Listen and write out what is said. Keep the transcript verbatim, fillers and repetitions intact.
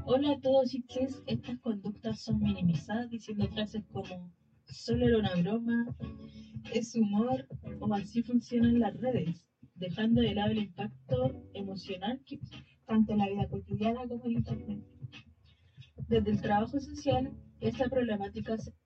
Hola a todos chiques, estas conductas son minimizadas diciendo frases como solo era una broma, es humor o así funcionan las redes, dejando de lado el impacto emocional que tanto en la vida cotidiana como en internet. Desde el trabajo social, esta problemática